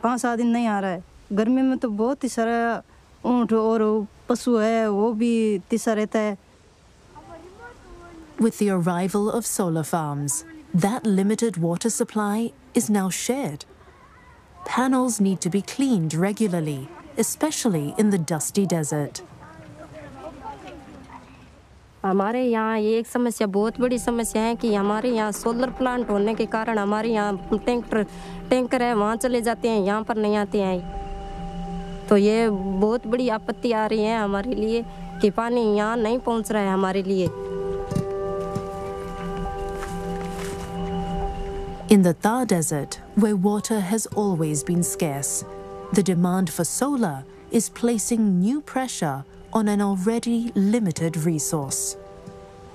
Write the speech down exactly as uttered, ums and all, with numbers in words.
पाँच सात दिन नहीं आ रहा है। गर्मी में तो बहुत ही सारा ऊँट और पशु है वो भी तिसा रहता है। With the arrival of solar farms, that limited water supply is now shared. Panels need to be cleaned regularly, especially in the dusty desert. हमारे यहाँ ये एक समस्या बहुत बड़ी समस्या है कि हमारे यहाँ सोलर प्लांट होने के कारण हमारे यहाँ टैंकर टैंकर है वहाँ चले जाते हैं, यहाँ पर नहीं आते हैं। तो ये बहुत बड़ी आपत्ति आ रही है हमारे लिए कि पानी यहाँ नहीं पहुँच रहा है हमारे लिए। In the Thar Desert, where water has always been scarce, the demand for solar is placing new pressure on an already limited resource.